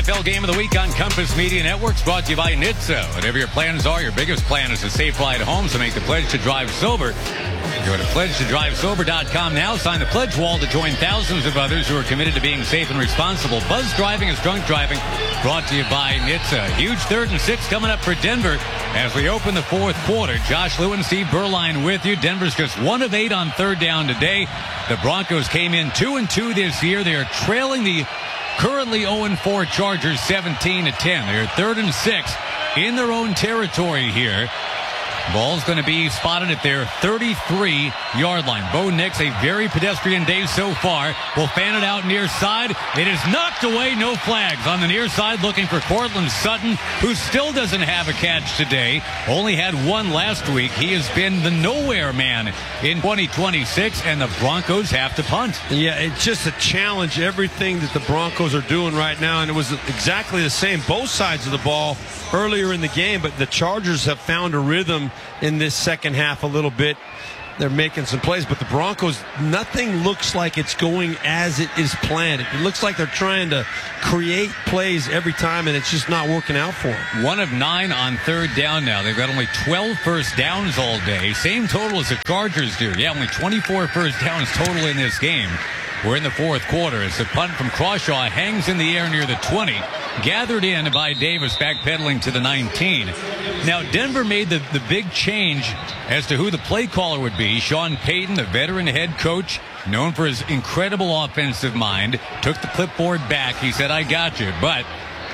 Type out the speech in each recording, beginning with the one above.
NFL Game of the Week on Compass Media Networks, brought to you by NHTSA. Whatever your plans are, your biggest plan is a safe ride home, so make the pledge to drive sober. Go to pledgetodrivesober.com now. Sign the pledge wall to join thousands of others who are committed to being safe and responsible. Buzz driving is drunk driving, brought to you by NHTSA. Huge 3rd and 6 coming up for Denver as we open the fourth quarter. Josh Lewin, Steve Berline with you. Denver's just 1 of 8 on 3rd down today. The Broncos came in 2-2 this year. They are trailing the currently 0-4 Chargers 17-10. They're 3rd and 6 in their own territory here. Ball's going to be spotted at their 33-yard line. Bo Nix, a very pedestrian day so far, will fan it out near side. It is knocked away, no flags. On the near side, looking for Courtland Sutton, who still doesn't have a catch today. Only had one last week. He has been the nowhere man in 2026, and the Broncos have to punt. Yeah, it's just a challenge, everything that the Broncos are doing right now, and it was exactly the same, both sides of the ball earlier in the game, but the Chargers have found a rhythm in this second half a little bit. They're making some plays, but the Broncos, nothing looks like it's going as it is planned. It looks like they're trying to create plays every time, and it's just not working out for them. 1 of 9 on 3rd down now. They've got only 12 first downs all day. Same total as the Chargers do. Yeah, only 24 first downs total in this game. We're in the fourth quarter as the punt from Crawshaw hangs in the air near the 20. Gathered in by Davis, backpedaling to the 19. Now, Denver made the big change as to who the play caller would be. Sean Payton, the veteran head coach, known for his incredible offensive mind, took the clipboard back. He said, I got you. But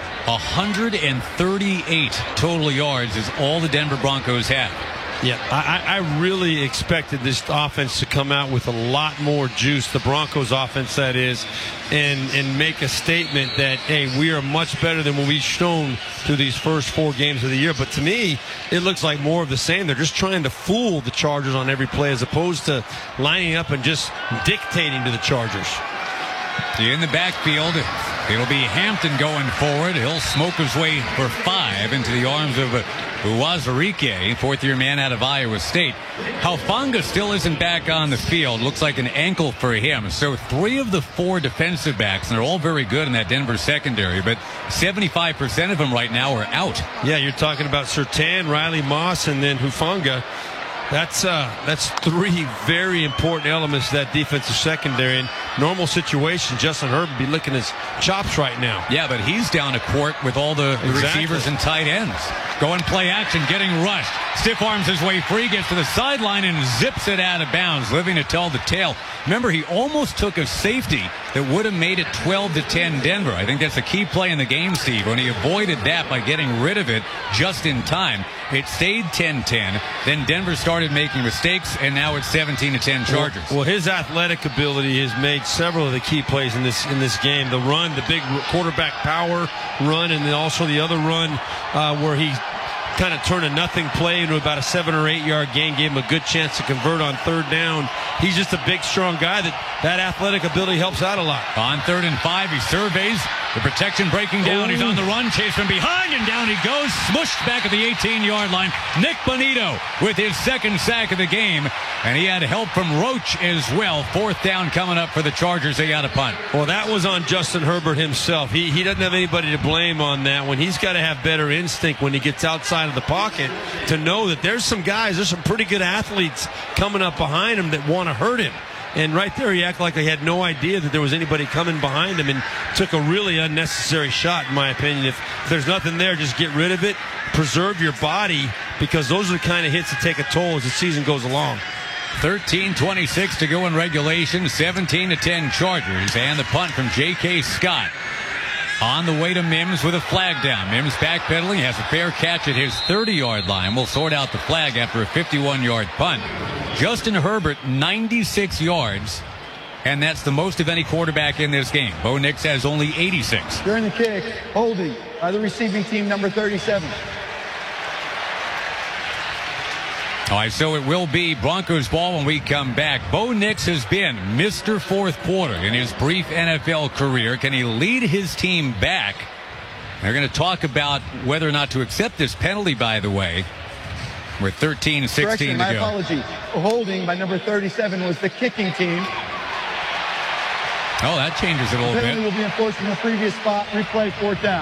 138 total yards is all the Denver Broncos have. Yeah, I really expected this offense to come out with a lot more juice, the Broncos offense that is, and make a statement that, hey, we are much better than what we've shown through these first 4 games of the year. But to me, it looks like more of the same. They're just trying to fool the Chargers on every play as opposed to lining up and just dictating to the Chargers. In the backfield, it'll be Hampton going forward. He'll smoke his way for 5 into the arms of Uwazurike, 4th-year man out of Iowa State. Hufanga still isn't back on the field. Looks like an ankle for him. So 3 of the 4 defensive backs, and they're all very good in that Denver secondary, but 75% of them right now are out. Yeah, you're talking about Surtain, Riley Moss, and then Hufanga. That's 3 very important elements to that defensive secondary. In normal situation, Justin Herbert would be licking his chops right now. Yeah, but he's down a court with all the receivers and tight ends. Going play action, getting rushed. Stiff arms his way free, gets to the sideline and zips it out of bounds, living to tell the tale. Remember, he almost took a safety that would have made it 12-10 Denver. I think that's a key play in the game, Steve, when he avoided that by getting rid of it just in time. It stayed 10-10. Then Denver started making mistakes, and now it's 17-10 Chargers. Well, his athletic ability has made several of the key plays in this game. The run, the big quarterback power run, and then also the other run where he kind of turned a nothing play into about a 7 or 8 yard gain, gave him a good chance to convert on 3rd down. He's just a big, strong guy that athletic ability helps out a lot. On 3rd and 5, he surveys the protection breaking down. He's on the run, chased from behind, and down he goes, smushed back at the 18-yard line. Nick Bonito with his 2nd sack of the game, and he had help from Roach as well. 4th down coming up for the Chargers. They got a punt. Well, that was on Justin Herbert himself. He doesn't have anybody to blame on that one. He's got to have better instinct when he gets outside of the pocket to know that there's some pretty good athletes coming up behind him that want to hurt him. And right there, he acted like he had no idea that there was anybody coming behind him and took a really unnecessary shot, in my opinion. If there's nothing there, just get rid of it. Preserve your body, because those are the kind of hits that take a toll as the season goes along. 13:26 to go in regulation. 17-10 Chargers. And the punt from J.K. Scott. On the way to Mims with a flag down. Mims backpedaling, has a fair catch at his 30-yard line. We'll sort out the flag after a 51-yard punt. Justin Herbert, 96 yards, and that's the most of any quarterback in this game. Bo Nix has only 86. During the kick, holding by the receiving team, number 37. All right, so it will be Broncos ball when we come back. Bo Nix has been Mr. Fourth Quarter in his brief NFL career. Can he lead his team back? They're going to talk about whether or not to accept this penalty, by the way. With 13-16 to go. My apologies. Holding by number 37 was the kicking team. Oh, that changes it a little Penalty bit. will be enforced from the previous spot. Replay, 4th down.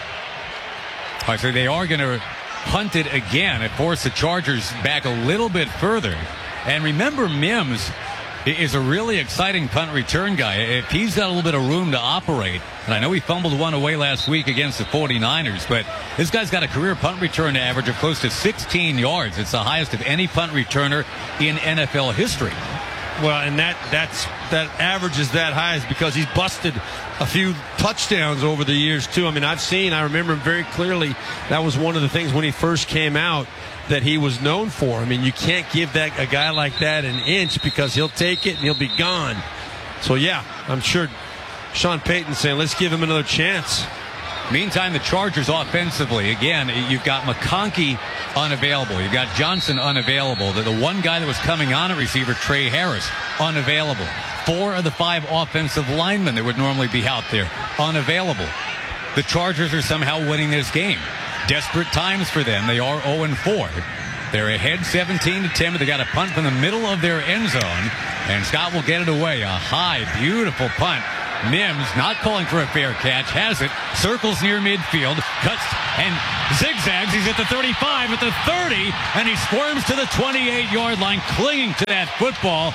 All right, so they are going to punt it again and force the Chargers back a little bit further. And remember, Mims is a really exciting punt return guy. If he's got a little bit of room to operate, and I know he fumbled one away last week against the 49ers, but this guy's got a career punt return average of close to 16 yards. It's the highest of any punt returner in NFL history. Well, and that average is that high is because he's busted a few touchdowns over the years, too. I mean, I remember him very clearly. That was one of the things when he first came out that he was known for. I mean, you can't give a guy like that an inch because he'll take it and he'll be gone. So, yeah, I'm sure Sean Payton's saying, let's give him another chance. Meantime, the Chargers offensively, again, you've got McConkey unavailable. You've got Johnson unavailable. The one guy that was coming on at receiver, Trey Harris, unavailable. 4 of the 5 offensive linemen that would normally be out there, unavailable. The Chargers are somehow winning this game. Desperate times for them. They are 0-4. They're ahead 17-10, but they got a punt from the middle of their end zone, and Scott will get it away. A high, beautiful punt. Mims, not calling for a fair catch, has it, circles near midfield, cuts and zigzags. He's at the 35, at the 30, and he squirms to the 28-yard line, clinging to that football.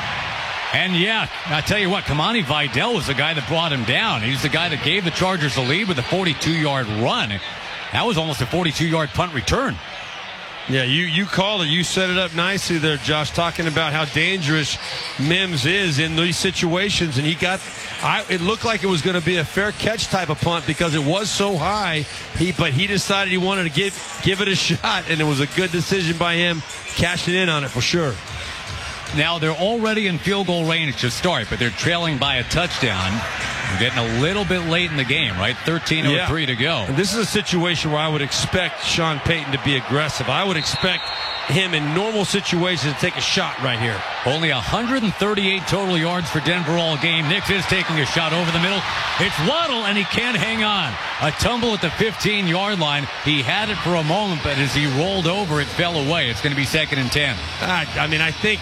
And, yeah, I tell you what, Kamani Vidal was the guy that brought him down. He's the guy that gave the Chargers the lead with a 42-yard run. That was almost a 42-yard punt return. Yeah, you called it. You set it up nicely there, Josh, talking about how dangerous Mims is in these situations. And it looked like it was going to be a fair catch type of punt because it was so high. But he decided he wanted to give it a shot, and it was a good decision by him, cashing in on it for sure. Now, they're already in field goal range to start, but they're trailing by a touchdown. We're getting a little bit late in the game, right? 13:03 to go. And this is a situation where I would expect Sean Payton to be aggressive. I would expect him in normal situations to take a shot right here. Only 138 total yards for Denver all game. Nix is taking a shot over the middle. It's Waddle, and he can't hang on. A tumble at the 15-yard line. He had it for a moment, but as he rolled over, it fell away. It's going to be 2nd and 10. I mean, I think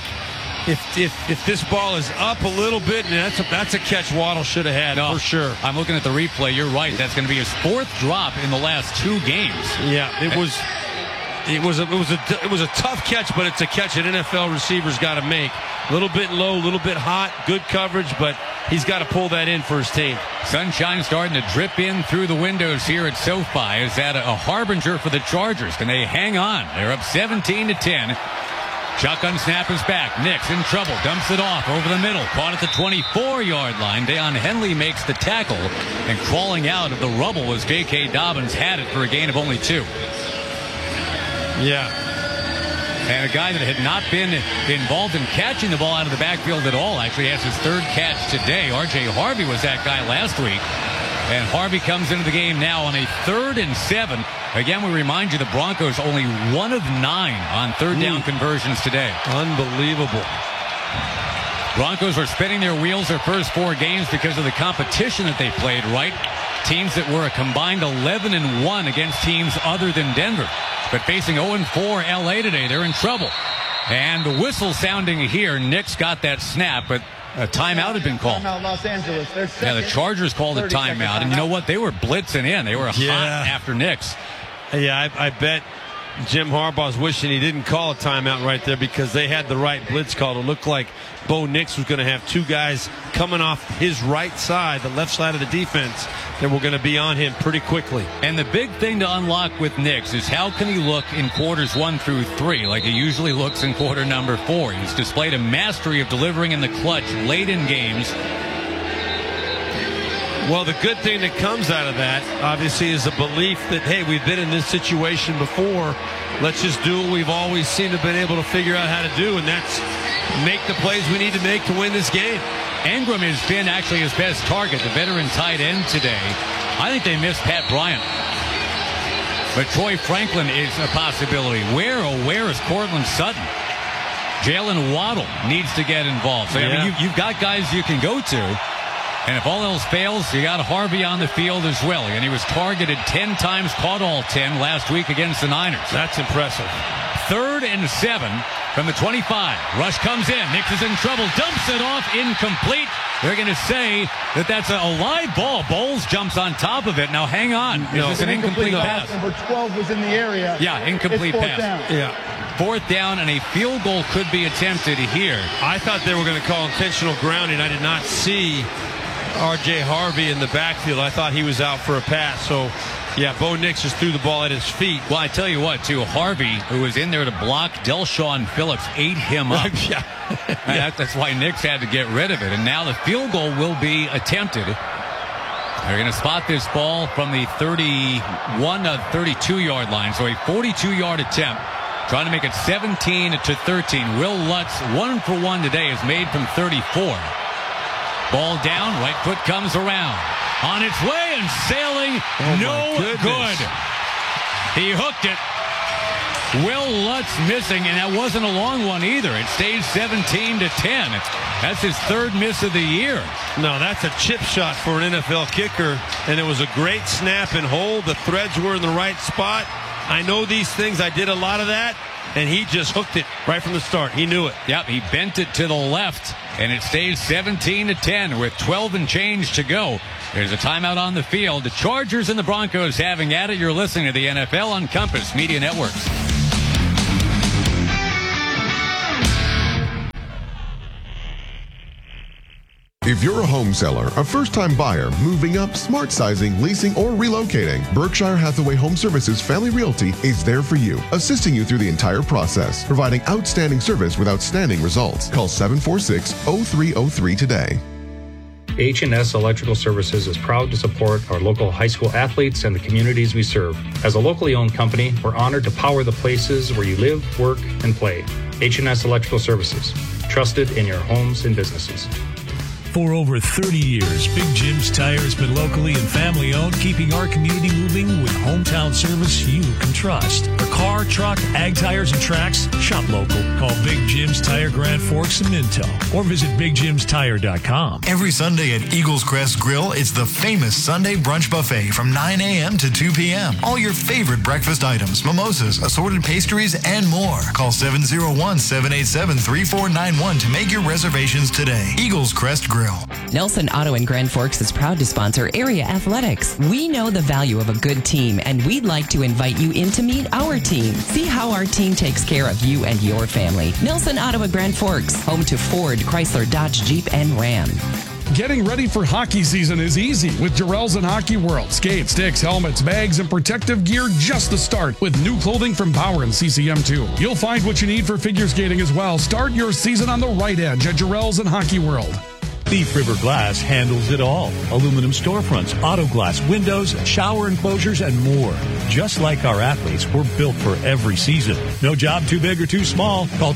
if this ball is up a little bit, that's a catch Waddle should have had for sure. I'm looking at the replay. You're right. That's going to be his 4th drop in the last 2 games. Yeah, it was a tough catch, but it's a catch an NFL receiver's got to make. A little bit low, a little bit hot, good coverage, but he's got to pull that in for his team. Sunshine starting to drip in through the windows here at SoFi. Is that a harbinger for the Chargers? Can they hang on? They're up 17-10. Shotgun snap is back. Nix in trouble. Dumps it off over the middle. Caught at the 24-yard line. Deion Henley makes the tackle. And crawling out of the rubble was J.K. Dobbins. Had it for a gain of only 2. Yeah. And a guy that had not been involved in catching the ball out of the backfield at all actually has his 3rd catch today. R.J. Harvey was that guy last week. And Harvey comes into the game now on a 3rd and 7. Again, we remind you the Broncos only 1 of 9 on 3rd down conversions today. Unbelievable. Broncos are spinning their wheels their first 4 games because of the competition that they played, right? Teams that were a combined 11-1 against teams other than Denver. But facing 0-4 LA today, they're in trouble. And the whistle sounding here. Nix got that snap, but a timeout had been called. Timeout, Los Angeles. Yeah, the Chargers called a timeout. And you know what? They were blitzing in. They were hot after Nix. Yeah, I bet Jim Harbaugh's wishing he didn't call a timeout right there because they had the right blitz call. It looked like Bo Nix was going to have 2 guys coming off his right side, the left side of the defense, that were going to be on him pretty quickly. And the big thing to unlock with Nix is how can he look in quarters 1 through 3 like he usually looks in quarter number 4. He's displayed a mastery of delivering in the clutch late in games. Well, the good thing that comes out of that, obviously, is a belief that, hey, we've been in this situation before. Let's just do what we've always seemed to have been able to figure out how to do, and that's make the plays we need to make to win this game. Ingram has been actually his best target, the veteran tight end today. I think they missed Pat Bryant. But Troy Franklin is a possibility. Where is Courtland Sutton? Jalen Waddle needs to get involved. So, I mean, you've got guys you can go to. And if all else fails, you got Harvey on the field as well. And he was targeted 10 times, caught all 10 last week against the Niners. That's impressive. 3rd and 7 from the 25. Rush comes in. Nix is in trouble. Dumps it off. Incomplete. they're going to say that that's a live ball. Bowles jumps on top of it. Now, hang on. Is this an incomplete pass? Number 12 was in the area. Yeah, incomplete It's pass. down. Yeah. Fourth down, and a field goal could be attempted here. I thought they were going to call intentional grounding. I did not see R.J. Harvey in the backfield. I thought he was out for a pass. So, yeah, Bo Nix just threw the ball at his feet. Well, I tell you what, too, Harvey, who was in there to block Delshon Phillips, ate him up. Yeah. That's why Nix had to get rid of it. And now the field goal will be attempted. They're going to spot this ball from the 31 to 32-yard line. So a 42-yard attempt. Trying to make it 17-13. Will Lutz, 1 for 1 today, is made from 34. Ball down, right foot comes around. On its way and sailing, no good. He hooked it. Will Lutz missing, and that wasn't a long one either. It stays 17-10. That's his third miss of the year. No, that's a chip shot for an NFL kicker, and it was a great snap and hold. The threads were in the right spot. I know these things. I did a lot of that, and he just hooked it right from the start. He knew it. Yep, he bent it to the left, and it stays 17-10 with 12 and change to go. There's a timeout on the field. The Chargers and the Broncos having at it. You're listening to the NFL on Compass Media Networks. If you're a home seller, a first-time buyer, moving up, smart sizing, leasing, or relocating, Berkshire Hathaway Home Services Family Realty is there for you, assisting you through the entire process, providing outstanding service with outstanding results. Call 746-0303 today. H&S Electrical Services is proud to support our local high school athletes and the communities we serve. As a locally owned company, we're honored to power the places where you live, work, and play. H&S Electrical Services, trusted in your homes and businesses. For over 30 years, Big Jim's Tire has been locally and family-owned, keeping our community moving with hometown service you can trust. For car, truck, ag tires, and tracks, shop local. Call Big Jim's Tire Grand Forks and Minto, or visit BigJimsTire.com. Every Sunday at Eagles Crest Grill, it's the famous Sunday brunch buffet from 9 a.m. to 2 p.m. All your favorite breakfast items, mimosas, assorted pastries, and more. Call 701-787-3491 to make your reservations today. Eagles Crest Grill. Nelson Auto in Grand Forks is proud to sponsor area athletics. We know the value of a good team, and we'd like to invite you in to meet our team. See how our team takes care of you and your family. Nelson Auto at Grand Forks, home to Ford, Chrysler, Dodge, Jeep, and Ram. Getting ready for hockey season is easy with Jarrell's and Hockey World. Skates, sticks, helmets, bags, and protective gear just the start with new clothing from Bauer and CCM2. You'll find what you need for figure skating as well. Start your season on the right edge at Jarrell's and Hockey World. Thief River Glass handles it all. Aluminum storefronts, auto glass, windows, shower enclosures, and more. Just like our athletes, we're built for every season. No job too big or too small. Call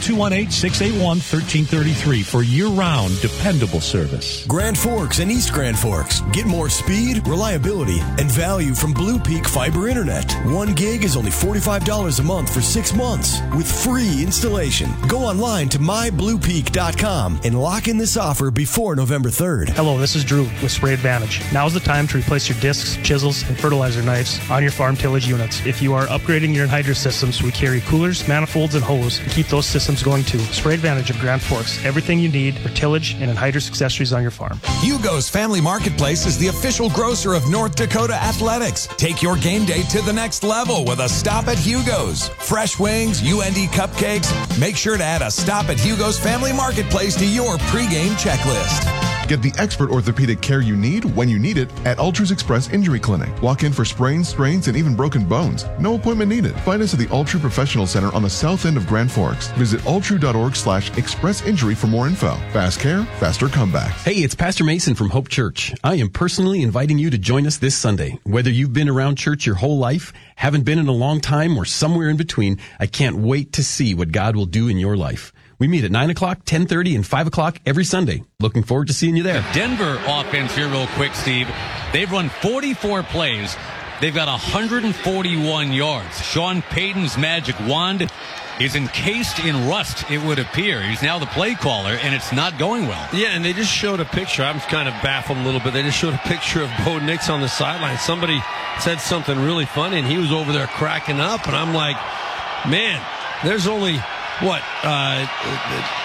218-681-1333 for year-round, dependable service. Grand Forks and East Grand Forks. Get more speed, reliability, and value from Blue Peak Fiber Internet. 1 gig is only $45 a month for 6 months with free installation. Go online to mybluepeak.com and lock in this offer before November 3rd. Hello, this is Drew with Spray Advantage. Now's the time to replace your discs, chisels, and fertilizer knives on your farm tillage units. If you are upgrading your anhydrous systems, we carry coolers, manifolds, and hose to keep those systems going too. Spray Advantage of Grand Forks. Everything you need for tillage and anhydrous accessories on your farm. Hugo's Family Marketplace is the official grocer of North Dakota Athletics. Take your game day to the next level with a stop at Hugo's. Fresh wings, UND cupcakes. Make sure to add a stop at Hugo's Family Marketplace to your pregame checklist. Get the expert orthopedic care you need when you need it at Ultras Express Injury Clinic. Walk in for sprains, strains, and even broken bones. No appointment needed. Find us at the Ultra Professional Center on the south end of Grand Forks. Visit ultra.org/express injury for more info. Fast care, faster comebacks. Hey, it's Pastor Mason from Hope Church. I am personally inviting you to join us this Sunday. Whether you've been around church your whole life, haven't been in a long time, or somewhere in between, I can't wait to see what God will do in your life. We meet at 9 o'clock, 10:30, and 5 o'clock every Sunday. Looking forward to seeing you there. The Denver offense here real quick, Steve. They've run 44 plays. They've got 141 yards. Sean Payton's magic wand is encased in rust, it would appear. He's now the play caller, and it's not going well. Yeah, and they just showed a picture. I'm kind of baffled a little bit. They just showed a picture of Bo Nix on the sideline. Somebody said something really funny, and he was over there cracking up, and I'm like, man, there's only...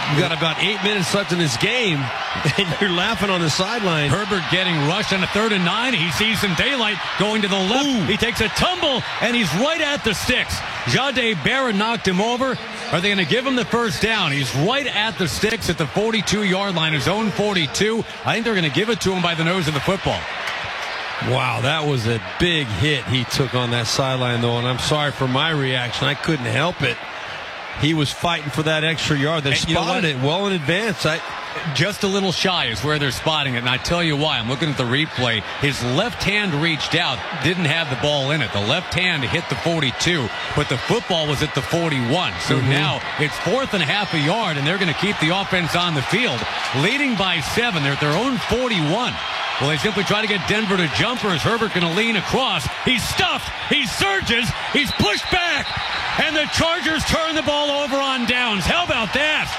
You got about 8 minutes left in this game, and you're laughing on the sideline. Herbert getting rushed on a 3rd and 9. He sees some daylight going to the left. Ooh. He takes a tumble, and he's right at the sticks. Jahdae Barron knocked him over. Are they going to give him the first down? He's right at the sticks at the 42-yard line, his own 42. I think they're going to give it to him by the nose of the football. Wow, that was a big hit he took on that sideline, though, and I'm sorry for my reaction. I couldn't help it. He was fighting for that extra yard. They spotted it well in advance. Just a little shy is where they're spotting it, and I tell you why. I'm looking at the replay. His left hand reached out, didn't have the ball in it. The left hand hit the 42, but the football was at the 41. So now it's 4th and a half a yard, and they're going to keep the offense on the field. Leading by 7. They're at their own 41. Well, they simply try to get Denver to jump, or is Herbert going to lean across? He's stuffed. He surges. He's pushed back. And the Chargers turn the ball over on downs. How about that?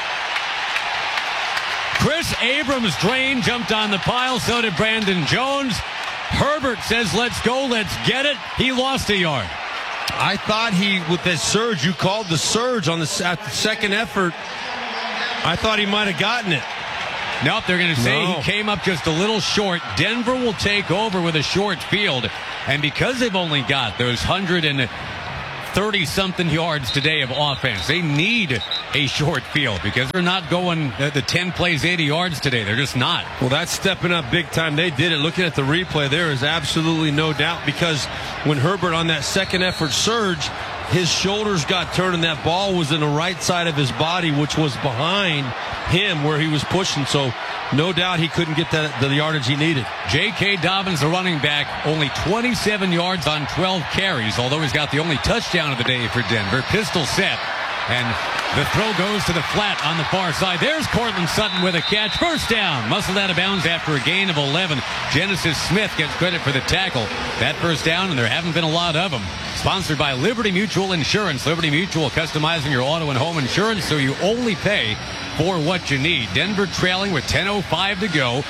Chris Abrams-Drain jumped on the pile. So did Brandon Jones. Herbert says, let's go, let's get it. He lost a yard. I thought with that surge, you called the surge at the second effort. I thought he might have gotten it. Nope, they're going to say he came up just a little short. Denver will take over with a short field. And because they've only got those 130-something yards today of offense, they need a short field because they're not going the 10 plays, 80 yards today. They're just not. Well, that's stepping up big time. They did it. Looking at the replay, there is absolutely no doubt because when Herbert on that second effort surge, his shoulders got turned and that ball was in the right side of his body, which was behind him where he was pushing. So no doubt he couldn't get the yardage he needed. J.K. Dobbins, the running back, only 27 yards on 12 carries, although he's got the only touchdown of the day for Denver. Pistol set. And the throw goes to the flat on the far side. There's Cortland Sutton with a catch. First down. Muscled out of bounds after a gain of 11. Genesis Smith gets credit for the tackle. That first down, and there haven't been a lot of them. Sponsored by Liberty Mutual Insurance. Liberty Mutual, customizing your auto and home insurance so you only pay for what you need. Denver trailing with 10:05 to go,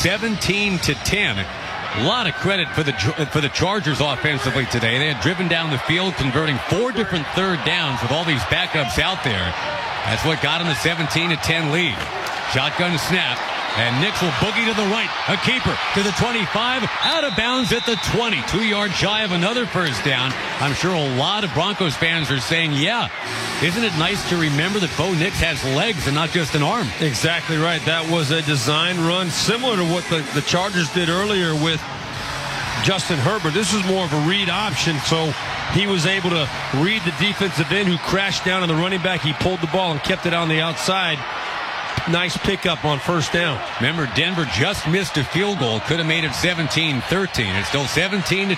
17-10. A lot of credit for the Chargers offensively today. They had driven down the field, converting 4 different third downs with all these backups out there. That's what got them the 17-10 lead. Shotgun snap, and Nix will boogie to the right. A keeper to the 25, out of bounds at the 20. 2 yards shy of another first down. I'm sure a lot of Broncos fans are saying, yeah, isn't it nice to remember that Bo Nix has legs and not just an arm? Exactly right. That was a design run similar to what the Chargers did earlier with Justin Herbert. This was more of a read option, so he was able to read the defensive end who crashed down on the running back. He pulled the ball and kept it on the outside. Nice pickup on first down. Remember, Denver just missed a field goal. Could have made it 17-13. It's still 17-10.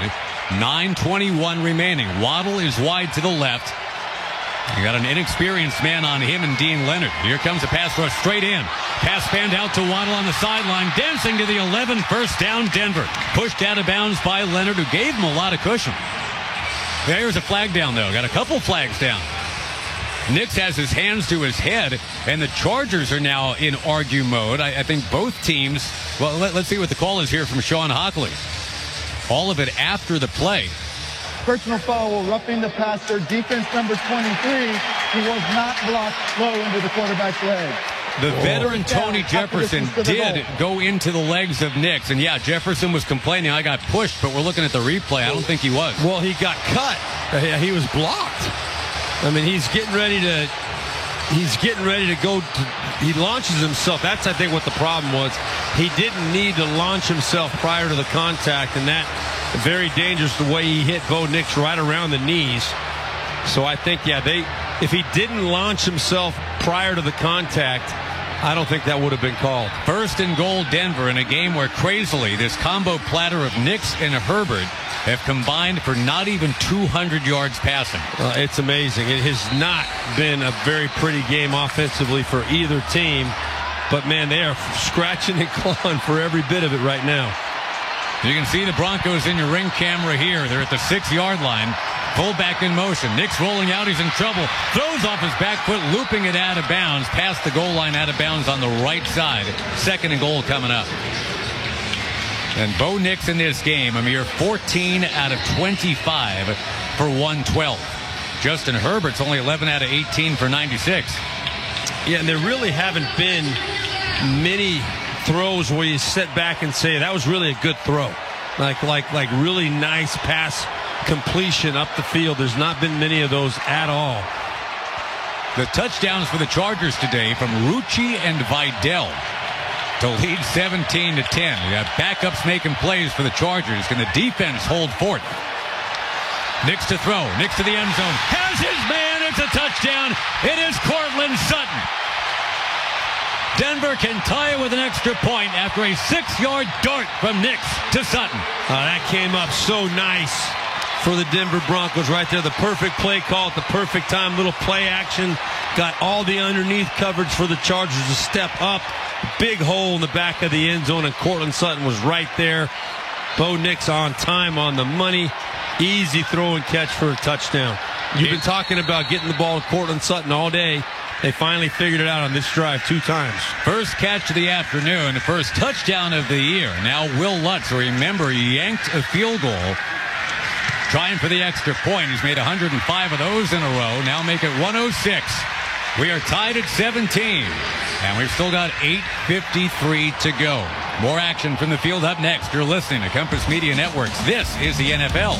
9:21 remaining. Waddle is wide to the left. You got an inexperienced man on him and Dean Leonard. Here comes a pass rush straight in. Pass fanned out to Waddle on the sideline. Dancing to the 11. First down, Denver. Pushed out of bounds by Leonard, who gave him a lot of cushion. There's a flag down, though. Got a couple flags down. Nix has his hands to his head, and the Chargers are now in argue mode. I think both teams, well, let's see what the call is here from Sean Hockley. All of it after the play. Personal foul, roughing the passer, defense number 23, who was not blocked low into the quarterback's leg. The veteran Tony Jefferson did go into the legs of Nix. And, yeah, Jefferson was complaining, I got pushed, but we're looking at the replay. I don't think he was. Well, he got cut. He was blocked. I mean, he's getting ready to go. He launches himself. That's, I think, what the problem was. He didn't need to launch himself prior to the contact, and that very dangerous the way he hit Bo Nix right around the knees. So I think, yeah, if he didn't launch himself prior to the contact, I don't think that would have been called. First and goal, Denver, in a game where crazily this combo platter of Nix and Herbert have combined for not even 200 yards passing. It's amazing. It has not been a very pretty game offensively for either team. But, man, they are scratching and clawing for every bit of it right now. You can see the Broncos in your ring camera here. They're at the 6-yard line. Fullback in motion. Nix rolling out. He's in trouble. Throws off his back foot, looping it out of bounds. Past the goal line, out of bounds on the right side. Second and goal coming up. And Bo Nix in this game, a mere 14 out of 25 for 112. Justin Herbert's only 11 out of 18 for 96. Yeah, and there really haven't been many throws where you sit back and say that was really a good throw. Like really nice pass completion up the field. There's not been many of those at all. The touchdowns for the Chargers today from Rucci and Vidal to lead 17-10. We have backups making plays for the Chargers. Can the defense hold fort? Nix to throw. Nix to the end zone. Has his man. It's a touchdown. It is Courtland Sutton. Denver can tie it with an extra point after a 6-yard dart from Nix to Sutton. That came up so nice for the Denver Broncos right there. The perfect play call at the perfect time. Little play action. Got all the underneath coverage for the Chargers to step up. Big hole in the back of the end zone, and Courtland Sutton was right there. Bo Nix on time, on the money. Easy throw and catch for a touchdown. You've been talking about getting the ball to Courtland Sutton all day. They finally figured it out on this drive 2 times. First catch of the afternoon, the first touchdown of the year. Now Will Lutz, remember, yanked a field goal, trying for the extra point. He's made 105 of those in a row. Now make it 106. We are tied at 17, and we've still got 8:53 to go. More action from the field up next. You're listening to Compass Media Networks. This is the NFL.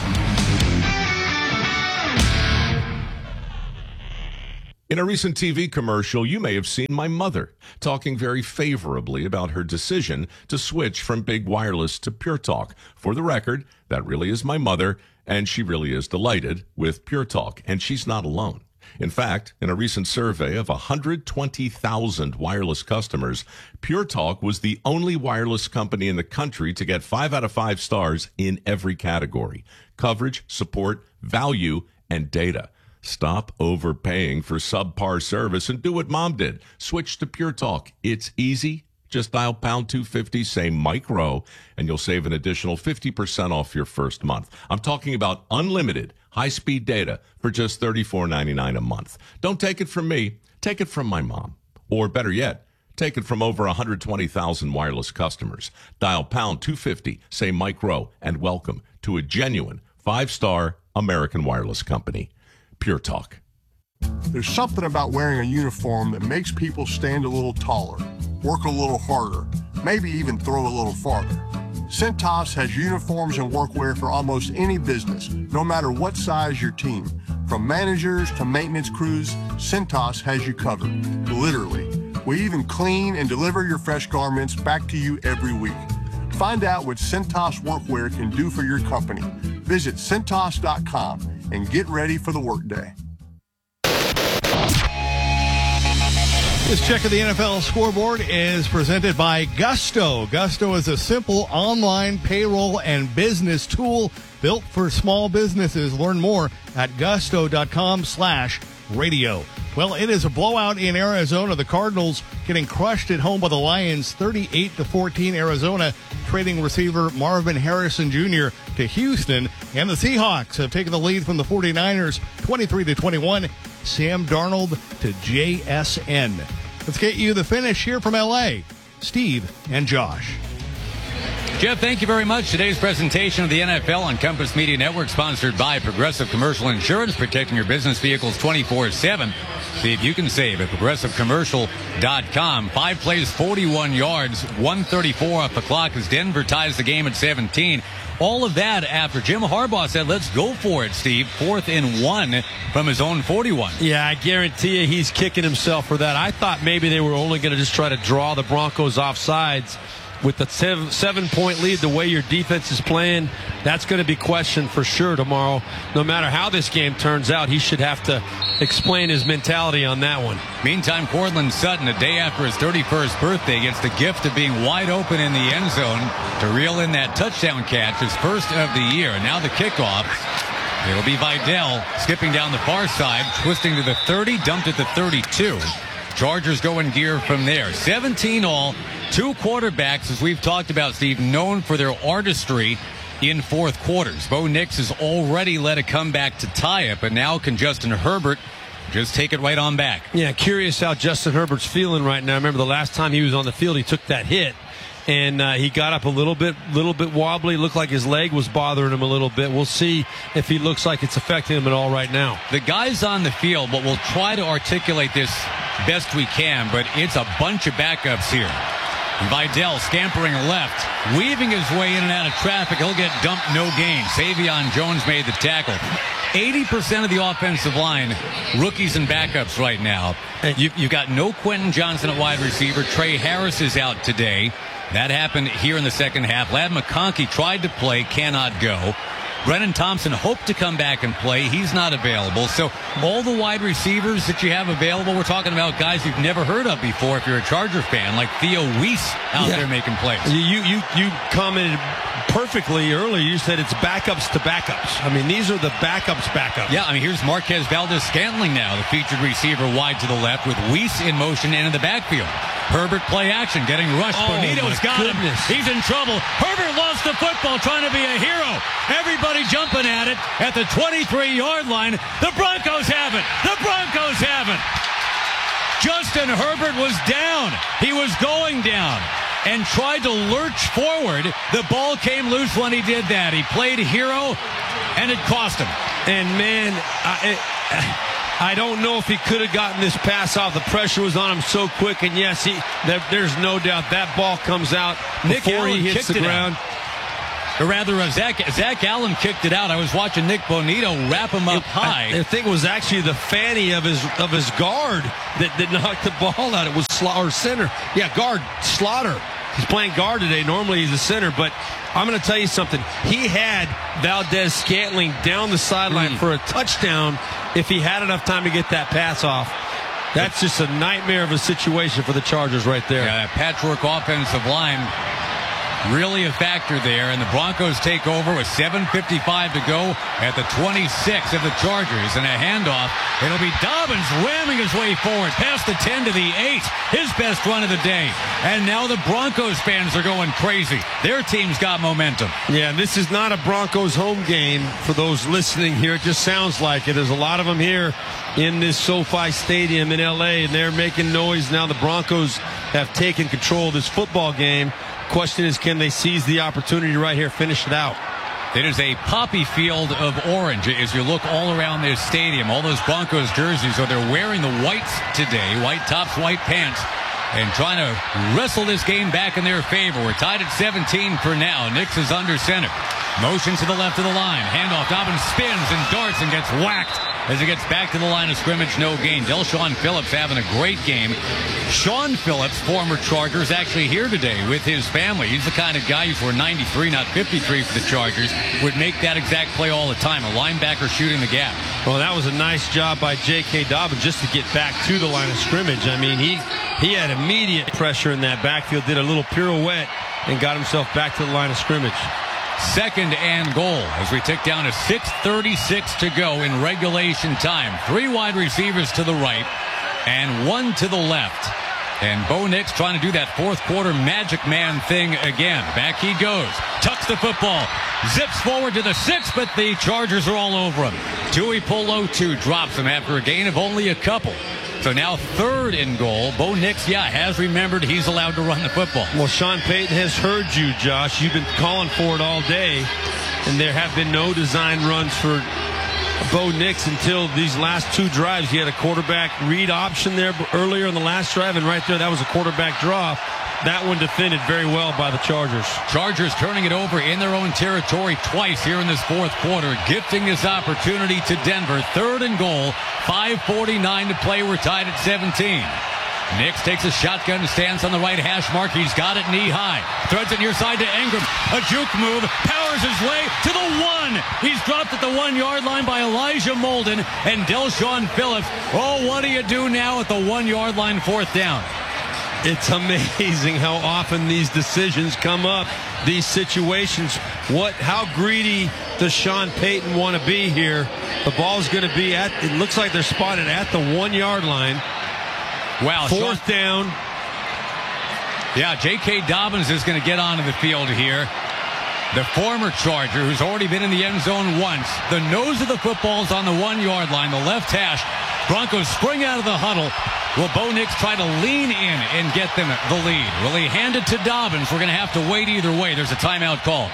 In a recent TV commercial, you may have seen my mother talking very favorably about her decision to switch from big wireless to Pure Talk. For the record, that really is my mother, and she really is delighted with Pure Talk, and she's not alone. In fact, in a recent survey of 120,000 wireless customers, Pure Talk was the only wireless company in the country to get 5 out of 5 stars in every category: coverage, support, value, and data. Stop overpaying for subpar service and do what Mom did. Switch to Pure Talk. It's easy. Just dial pound 250, say Mike Rowe, and you'll save an additional 50% off your first month. I'm talking about unlimited high-speed data for just $34.99 a month. Don't take it from me. Take it from my mom. Or better yet, take it from over 120,000 wireless customers. Dial pound 250, say Mike Rowe, and welcome to a genuine 5-star American wireless company. Pure Talk. There's something about wearing a uniform that makes people stand a little taller, work a little harder, maybe even throw a little farther. Cintas has uniforms and workwear for almost any business, no matter what size your team. From managers to maintenance crews, Cintas has you covered, literally. We even clean and deliver your fresh garments back to you every week. Find out what Cintas workwear can do for your company. Visit Cintas.com and get ready for the workday. This check of the NFL scoreboard is presented by Gusto. Gusto is a simple online payroll and business tool built for small businesses. Learn more at gusto.com/radio. Well, it is a blowout in Arizona. The Cardinals getting crushed at home by the Lions, 38-14. Arizona trading receiver Marvin Harrison Jr. to Houston. And the Seahawks have taken the lead from the 49ers, 23-21. Sam Darnold to JSN. Let's get you the finish here from L.A. Steve and Josh. Jeff, thank you very much. Today's presentation of the NFL on Compass Media Network, sponsored by Progressive Commercial Insurance, protecting your business vehicles 24/7. See if you can save at ProgressiveCommercial.com. 5 plays, 41 yards, 134 off the clock as Denver ties the game at 17. All of that after Jim Harbaugh said, let's go for it, Steve. 4th and 1 from his own 41. Yeah, I guarantee you he's kicking himself for that. I thought maybe they were only going to just try to draw the Broncos off sides. With the 7-point lead, the way your defense is playing, that's going to be questioned for sure tomorrow. No matter how this game turns out, he should have to explain his mentality on that one. Meantime, Courtland Sutton, a day after his 31st birthday, gets the gift of being wide open in the end zone to reel in that touchdown catch, his first of the year. And now the kickoff. It'll be Vidal skipping down the far side, twisting to the 30, dumped at the 32. Chargers go in gear from there. 17 all. 2 quarterbacks, as we've talked about, Steve, known for their artistry in fourth quarters. Bo Nix has already led a comeback to tie it, but now can Justin Herbert just take it right on back? Yeah, curious how Justin Herbert's feeling right now. Remember the last time he was on the field, he took that hit. And he got up a little bit wobbly. Looked like his leg was bothering him a little bit. We'll see if he looks like it's affecting him at all right now. The guys on the field, but we'll try to articulate this best we can, but it's a bunch of backups here. Vidal scampering left, weaving his way in and out of traffic. He'll get dumped, no gain. Savion Jones made the tackle. 80% of the offensive line, rookies and backups right now. You've got no Quentin Johnson at wide receiver. Trey Harris is out today. That happened here in the second half. Ladd McConkey tried to play, cannot go. Brennan Thompson hoped to come back and play. He's not available. So all the wide receivers that you have available, we're talking about guys you've never heard of before if you're a Charger fan, like Theo Weiss out there making plays. You commented perfectly earlier. You said it's backups to backups. I mean, these are the backups. Yeah, I mean, here's Marquez Valdez-Scantling now, the featured receiver wide to the left with Weiss in motion into the backfield. Herbert play action, getting rushed. Bonito's got him. He's in trouble. Herbert lost the football, trying to be a hero. Everybody jumping at it at the 23-yard line. The Broncos have it. The Broncos have it. Justin Herbert was down. He was going down and tried to lurch forward. The ball came loose when he did that. He played hero, and it cost him. And, man, I don't know if he could have gotten this pass off. The pressure was on him so quick, and yes, there's no doubt that ball comes out before he hits the ground. Or rather, Zach Allen kicked it out. I was watching Nick Bonito wrap him up high. I think it was actually the fanny of his guard that knocked the ball out. It was center. Yeah, guard, Slaughter. He's playing guard today. Normally he's a center, but I'm going to tell you something. He had Valdez-Scantling down the sideline for a touchdown if he had enough time to get that pass off. That's just a nightmare of a situation for the Chargers right there. Yeah, that patchwork offensive line really a factor there, and the Broncos take over with 7:55 to go at the 26 of the Chargers, and a handoff. It'll be Dobbins ramming his way forward past the 10 to the 8, his best run of the day. And now the Broncos fans are going crazy. Their team's got momentum. Yeah, this is not a Broncos home game for those listening here. It just sounds like it. There's a lot of them here in this SoFi Stadium in L.A., and they're making noise. Now the Broncos have taken control of this football game. Question is, can they seize the opportunity right here, finish it out? It is a poppy field of orange as you look all around this stadium. All those Broncos jerseys, so they're wearing the whites today, white tops, white pants, and trying to wrestle this game back in their favor. We're tied at 17 for now. Nix is under center. Motion to the left of the line. Handoff. Dobbins spins and darts and gets whacked as he gets back to the line of scrimmage. No gain. Del'Shawn Phillips having a great game. Sean Phillips, former Charger, is actually here today with his family. He's the kind of guy who's for 93, not 53 for the Chargers, would make that exact play all the time. A linebacker shooting the gap. Well, that was a nice job by J.K. Dobbins just to get back to the line of scrimmage. I mean, he had immediate pressure in that backfield, did a little pirouette, and got himself back to the line of scrimmage. Second and goal as we tick down to 6:36 to go in regulation time. 3 wide receivers to the right and 1 to the left. And Bo Nix trying to do that fourth quarter magic man thing again. Back he goes. Tucks the football. Zips forward to the 6, but the Chargers are all over him. Tuipulotu drops him after a gain of only a couple. So now 3rd and goal. Bo Nix, has remembered he's allowed to run the football. Well, Sean Payton has heard you, Josh. You've been calling for it all day, and there have been no design runs for Bo Nix until these last 2 drives. He had a quarterback read option there earlier in the last drive, and right there, that was a quarterback draw. That one defended very well by the Chargers. Chargers turning it over in their own territory twice here in this fourth quarter, gifting this opportunity to Denver. 3rd and goal, 5:49 to play. We're tied at 17. Nix takes a shotgun stance on the right hash mark. He's got it knee high. Threads it near side to Ingram. A juke move. Powers his way to the 1. He's dropped at the 1-yard line by Elijah Molden and Del'Shawn Phillips. Oh, what do you do now at the 1-yard line, 4th down? It's amazing how often these decisions come up, these situations. How greedy does Sean Payton want to be here? The ball's going to be it looks like they're spotted at the 1-yard line. Wow. 4th down. Yeah, J.K. Dobbins is going to get onto the field here. The former Charger, who's already been in the end zone once. The nose of the football's on the 1-yard line, the left hash. Broncos spring out of the huddle. Will Bo Nix try to lean in and get them the lead? Will he hand it to Dobbins? We're going to have to wait either way. There's a timeout call.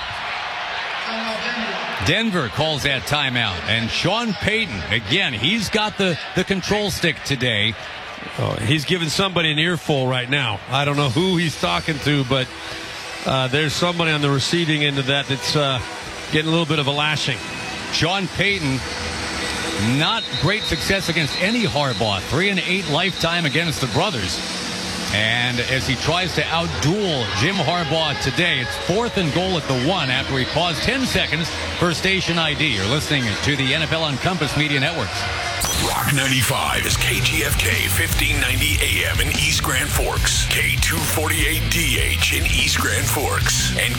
Denver calls that timeout. And Sean Payton, again, he's got the control stick today. Oh, he's giving somebody an earful right now. I don't know who he's talking to, but there's somebody on the receiving end of that that's getting a little bit of a lashing. Sean Payton, not great success against any Harbaugh. 3-8 lifetime against the brothers. And as he tries to outduel Jim Harbaugh today, it's 4th and goal at the 1 after he paused 10 seconds for station ID. You're listening to the NFL on Compass Media Networks. Rock 95 is KGFK 1590 AM in East Grand Forks, K248DH in East Grand Forks, and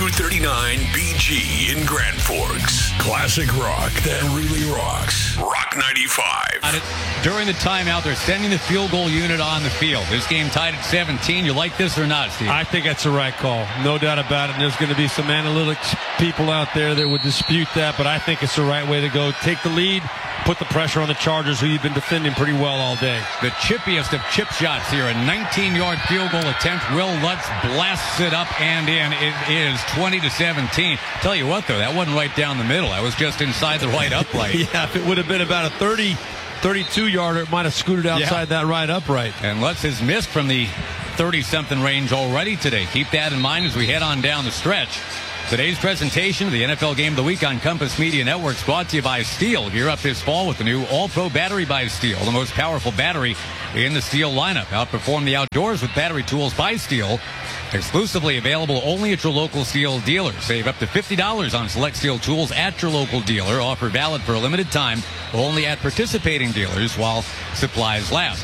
K239BG in Grand Forks. Classic rock that really rocks. Rock 95. During the timeout, they're sending the field goal unit on the field. This game tied at 17. You like this or not, Steve? I think that's the right call. No doubt about it. And there's going to be some analytics people out there that would dispute that, but I think it's the right way to go. Take the lead, put the pressure on the Chargers, who you've been defending pretty well all day. The chippiest of chip shots here. A 19-yard field goal attempt. Will Lutz blasts it up and in. It is 20-17. Tell you what, though, that wasn't right down the middle. That was just inside the right upright. Yeah, if it would have been about a 32-yarder, it might have scooted outside that right upright. And Lutz has missed from the 30-something range already today. Keep that in mind as we head on down the stretch. Today's presentation of the NFL Game of the Week on Compass Media Networks brought to you by Steel. Gear up this fall with the new All-Pro battery by Steel, the most powerful battery in the Steel lineup. Outperform the outdoors with battery tools by Steel. Exclusively available only at your local Steel dealer. Save up to $50 on select Steel tools at your local dealer. Offer valid for a limited time only at participating dealers while supplies last.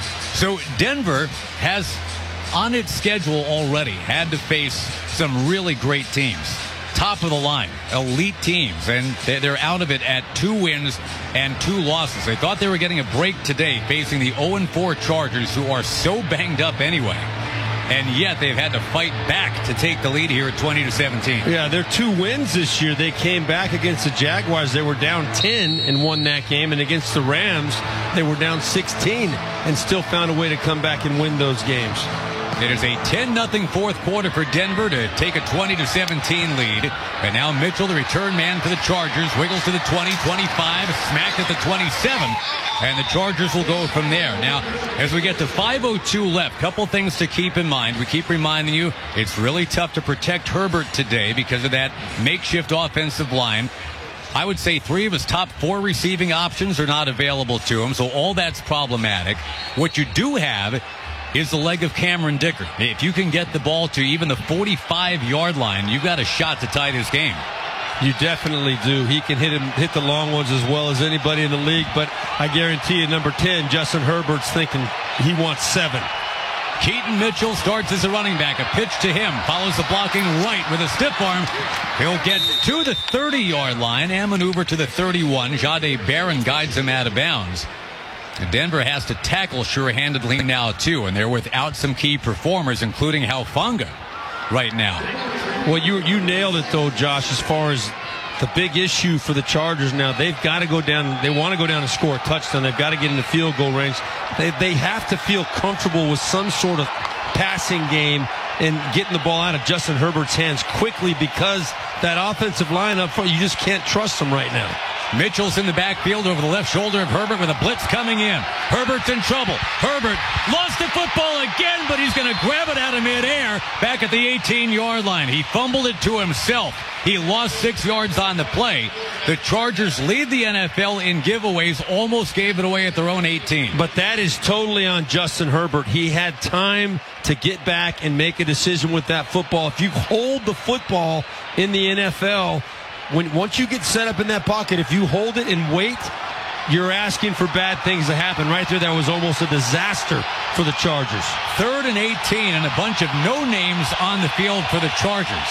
So Denver has on its schedule already had to face some really great teams. Top of the line, elite teams, and they're out of it at 2 wins and 2 losses. They thought they were getting a break today facing the 0-4 Chargers, who are so banged up anyway. And yet they've had to fight back to take the lead here at 20-17. Yeah, their 2 wins this year. They came back against the Jaguars. They were down 10 and won that game. And against the Rams, they were down 16 and still found a way to come back and win those games. It is a 10-0 fourth quarter for Denver to take a 20-17 lead. And now Mitchell, the return man for the Chargers, wiggles to the 20, 25, smacked at the 27. And the Chargers will go from there. Now, as we get to 5:02 left, couple things to keep in mind. We keep reminding you it's really tough to protect Herbert today because of that makeshift offensive line. I would say 3 of his top 4 receiving options are not available to him, so all that's problematic. What you do have is the leg of Cameron Dicker. If you can get the ball to even the 45-yard line, you've got a shot to tie this game. You definitely do. He can hit the long ones as well as anybody in the league, but I guarantee you, number 10, Justin Herbert's thinking he wants 7. Keaton Mitchell starts as a running back. A pitch to him. Follows the blocking right with a stiff arm. He'll get to the 30-yard line and maneuver to the 31. Jahdae Barron guides him out of bounds. Denver has to tackle sure-handedly now, too, and they're without some key performers, including Hufanga right now. Well, you nailed it, though, Josh, as far as the big issue for the Chargers now. They've got to go down. They want to go down and score a touchdown. They've got to get in the field goal range. They have to feel comfortable with some sort of passing game and getting the ball out of Justin Herbert's hands quickly, because that offensive line up front, you just can't trust them right now. Mitchell's in the backfield over the left shoulder of Herbert with a blitz coming in. Herbert's in trouble. Herbert lost the football again, but he's going to grab it out of midair back at the 18-yard line. He fumbled it to himself. He lost 6 yards on the play. The Chargers lead the NFL in giveaways, almost gave it away at their own 18. But that is totally on Justin Herbert. He had time to get back and make a decision with that football. If you hold the football in the NFL, once you get set up in that pocket, if you hold it and wait, you're asking for bad things to happen. Right there, that was almost a disaster for the Chargers. 3rd and 18 and a bunch of no names on the field for the Chargers.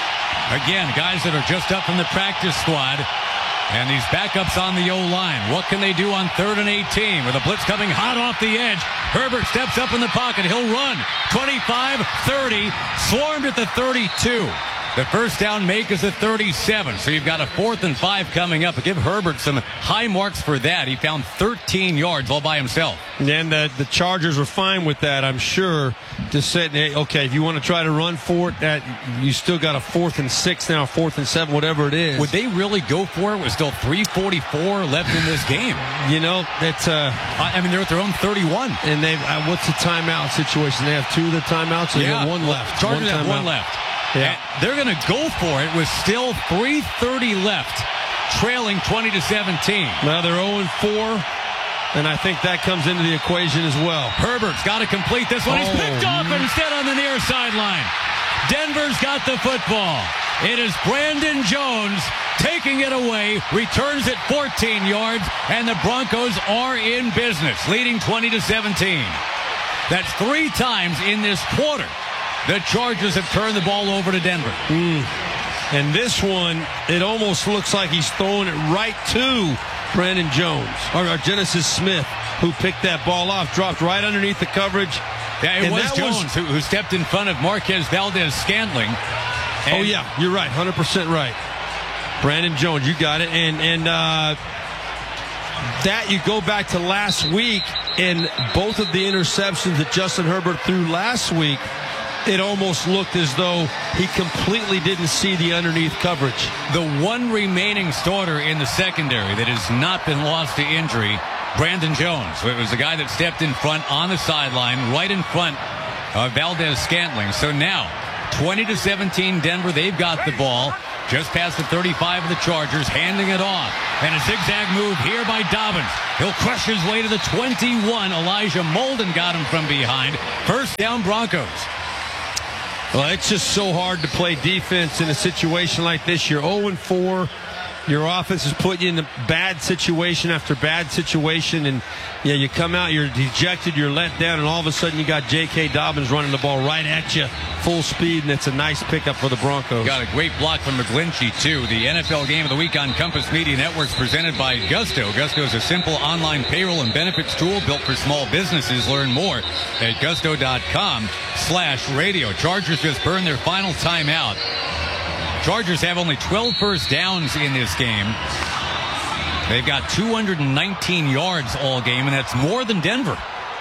Again, guys that are just up from the practice squad. And these backups on the O-line. What can they do on 3rd and 18? With a blitz coming hot off the edge. Herbert steps up in the pocket. He'll run. 25, 30, swarmed at the 32. The first down make is a 37, so you've got a 4th and 5 coming up. Give Herbert some high marks for that. He found 13 yards all by himself. And the Chargers were fine with that, I'm sure, to say, hey, okay, if you want to try to run for it, that you still got a 4th and 6 now, 4th and 7, whatever it is. Would they really go for it with still 3:44 left in this game? You know, that's I mean, they're at their own 31. And they've what's the timeout situation? They have 2 of the timeouts, so they have 1 left. Chargers have 1 left. Yeah. And they're going to go for it with still 3:30 left, trailing 20-17. Now they're 0-4, and I think that comes into the equation as well. Herbert's got to complete this one. He's picked off instead on the near sideline. Denver's got the football. It is Brandon Jones taking it away, returns it 14 yards, and the Broncos are in business, leading 20-17. That's 3 times in this quarter the Chargers have turned the ball over to Denver. And this one, it almost looks like he's throwing it right to Brandon Jones, or Genesis Smith, who picked that ball off, dropped right underneath the coverage. Yeah, it was Jones who stepped in front of Marquez Valdez-Scantling. Oh, yeah, you're right, 100% right. Brandon Jones, you got it. And that you go back to last week, and both of the interceptions that Justin Herbert threw last week, it almost looked as though he completely didn't see the underneath coverage. The one remaining starter in the secondary that has not been lost to injury, Brandon Jones. It was the guy that stepped in front on the sideline, right in front of Valdez-Scantling. So now, 20-17 Denver, they've got the ball. Just past the 35 of the Chargers, handing it off. And a zigzag move here by Dobbins. He'll crush his way to the 21. Elijah Molden got him from behind. First down, Broncos. Well, it's just so hard to play defense in a situation like this. You're 0-4. Your offense is putting you in a bad situation after bad situation. And, yeah, you come out, you're dejected, you're let down, and all of a sudden you got J.K. Dobbins running the ball right at you, full speed, and it's a nice pickup for the Broncos. Got a great block from McGlinchey, too. The NFL Game of the Week on Compass Media Networks presented by Gusto. Gusto is a simple online payroll and benefits tool built for small businesses. Learn more at gusto.com/radio. Chargers just burned their final timeout. Chargers have only 12 first downs in this game. They've got 219 yards all game, and that's more than Denver.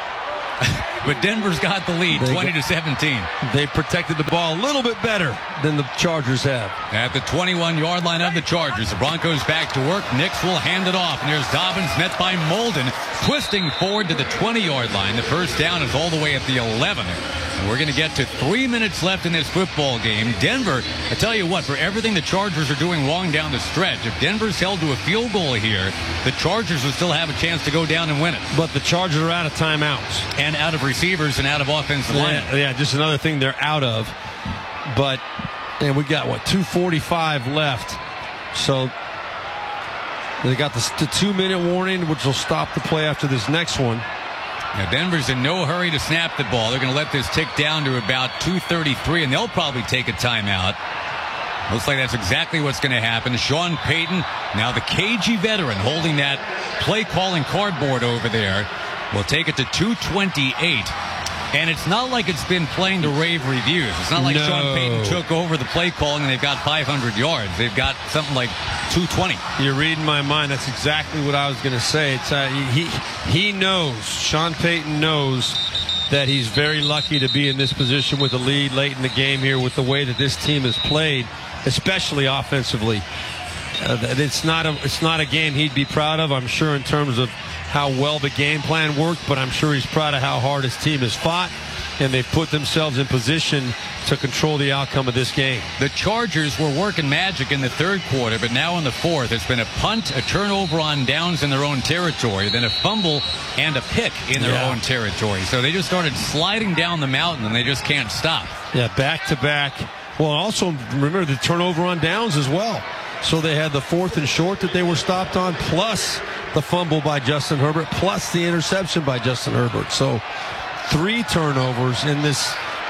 But Denver's got the lead, 20-17. They protected the ball a little bit better than the Chargers have. At the 21-yard line of the Chargers, the Broncos back to work. Nix will hand it off, and there's Dobbins met by Molden, twisting forward to the 20-yard line. The first down is all the way at the 11. And we're going to get to 3 minutes left in this football game. Denver, I tell you what, for everything the Chargers are doing wrong down the stretch, if Denver's held to a field goal here, the Chargers will still have a chance to go down and win it. But the Chargers are out of timeouts. And out of receivers and out of offensive line. Yeah, just another thing they're out of. But, and we got, 2:45 left. So they got the 2-minute warning, which will stop the play after this next one. Now, Denver's in no hurry to snap the ball. They're going to let this tick down to about 2:33, and they'll probably take a timeout. Looks like that's exactly what's going to happen. Sean Payton, now the cagey veteran, holding that play-calling cardboard over there, will take it to 2:28. And it's not like it's been playing to rave reviews. It's not like Sean Payton took over the play calling and they've got 500 yards. They've got something like 220. You're reading my mind. That's exactly what I was going to say. It's he knows, Sean Payton knows that he's very lucky to be in this position with a lead late in the game here with the way that this team has played, especially offensively. It's not a game he'd be proud of, I'm sure, in terms of how well the game plan worked, but I'm sure he's proud of how hard his team has fought, and they've put themselves in position to control the outcome of this game. The Chargers were working magic in the third quarter, but now in the fourth, it's been a punt, a turnover on downs in their own territory, then a fumble and a pick in their own territory. So they just started sliding down the mountain, and they just can't stop. Yeah, back-to-back. Well, also, remember the turnover on downs as well. So they had the 4th and short that they were stopped on, plus the fumble by Justin Herbert, plus the interception by Justin Herbert. So 3 turnovers in this,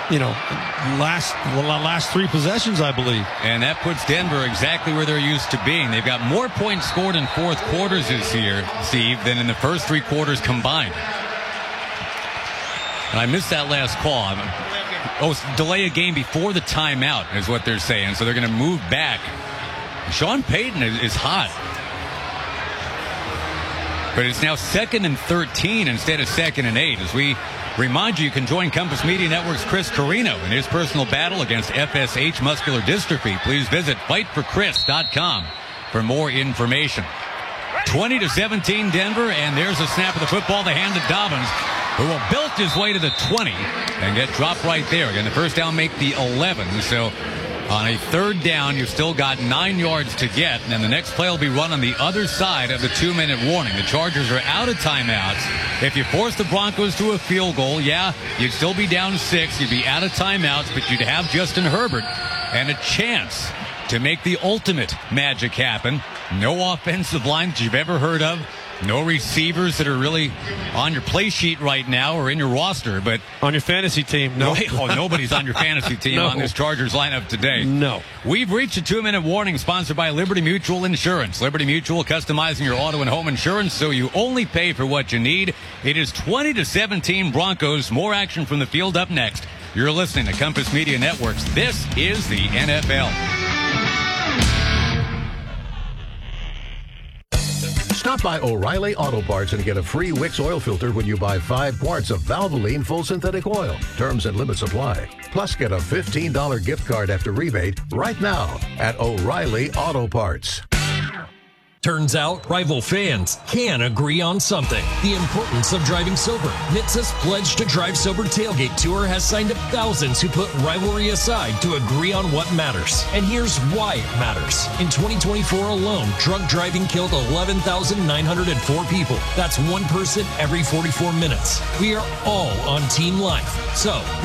last 3 possessions, I believe. And that puts Denver exactly where they're used to being. They've got more points scored in fourth quarters this year, Steve, than in the first 3 quarters combined. And I missed that last call. delay a game before the timeout is what they're saying. So they're going to move back. Sean Payton is hot. But it's now 2nd and 13 instead of 2nd and 8. As we remind you, you can join Compass Media Network's Chris Carino in his personal battle against FSH muscular dystrophy. Please visit fightforchris.com for more information. 20-17 Denver, and there's a snap of the football. They hand to Dobbins, who will built his way to the 20 and get dropped right there. Again, the first down make the 11. So on a 3rd down, you've still got 9 yards to get, and then the next play will be run on the other side of the 2-minute warning. The Chargers are out of timeouts. If you force the Broncos to a field goal, you'd still be down 6. You'd be out of timeouts, but you'd have Justin Herbert and a chance to make the ultimate magic happen. No offensive line that you've ever heard of. No receivers that are really on your play sheet right now or in your roster, but on your fantasy team, no. Nobody's on your fantasy team on this Chargers lineup today. No. We've reached a 2-minute warning sponsored by Liberty Mutual Insurance. Liberty Mutual, customizing your auto and home insurance so you only pay for what you need. It is 20-17 Broncos. More action from the field up next. You're listening to Compass Media Networks. This is the NFL. Stop by O'Reilly Auto Parts and get a free Wix oil filter when you buy 5 quarts of Valvoline full synthetic oil. Terms and limits apply. Plus, get a $15 gift card after rebate right now at O'Reilly Auto Parts. Turns out, rival fans can agree on something. The importance of driving sober. NHTSA's Pledge to Drive Sober Tailgate Tour has signed up thousands who put rivalry aside to agree on what matters. And here's why it matters. In 2024 alone, drunk driving killed 11,904 people. That's one person every 44 minutes. We are all on team life. So,